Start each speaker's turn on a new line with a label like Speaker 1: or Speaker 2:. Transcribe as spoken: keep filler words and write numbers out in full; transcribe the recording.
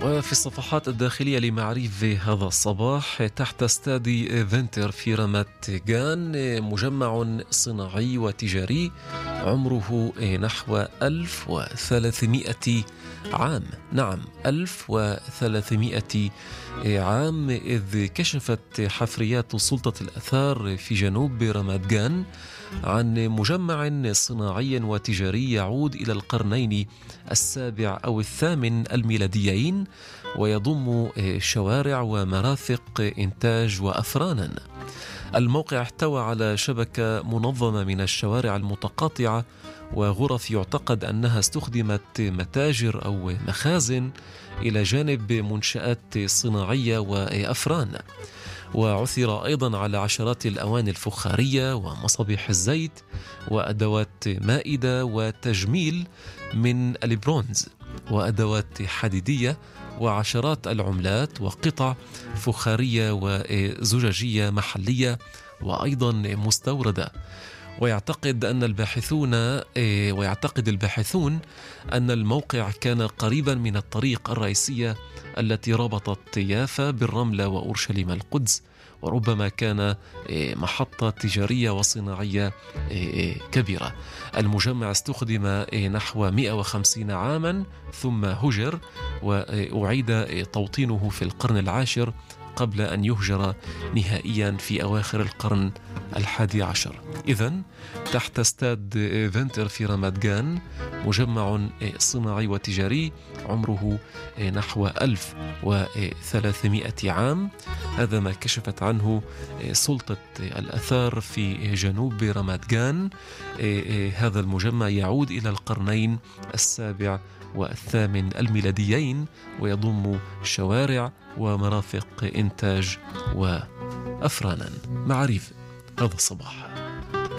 Speaker 1: وفي الصفحات الداخلية لمعاريف هذا الصباح، تحت استاد فينتر في رامات جان مجمع صناعي وتجاري عمره نحو ألف وثلاثمائة عام. نعم، ألف وثلاثمائة عام، إذ كشفت حفريات سلطة الآثار في جنوب رامات جان عن مجمع صناعي وتجاري يعود إلى القرنين السابع أو الثامن الميلاديين، ويضم شوارع ومرافق إنتاج وأفرانا. الموقع احتوى على شبكة منظمة من الشوارع المتقاطعة وغرف يعتقد أنها استخدمت متاجر أو مخازن إلى جانب منشآت صناعية وأفران. وعثر أيضا على عشرات الأواني الفخارية ومصابيح الزيت وأدوات مائدة وتجميل من البرونز وأدوات حديدية وعشرات العملات وقطع فخارية وزجاجية محلية وأيضا مستوردة. ويعتقد أن الباحثون ويعتقد الباحثون أن الموقع كان قريبا من الطريق الرئيسية التي ربطت يافا بالرملة وأورشليم القدس، وربما كان محطة تجارية وصناعية كبيرة. المجمع استخدم نحو مئة وخمسين عاما ثم هجر، وأعيد توطينه في القرن العاشر قبل أن يهجر نهائيا في أواخر القرن الحادي عشر. إذن تحت استاد فينتر في رامات جان مجمع صناعي وتجاري عمره نحو ألف وثلاثمائة عام. هذا ما كشفت عنه سلطة الآثار في جنوب رامات جان. هذا المجمع يعود إلى القرنين السابع والثامن الميلاديين، ويضم شوارع ومرافق إنتاج وأفرانا. معاريف هذا الصباح.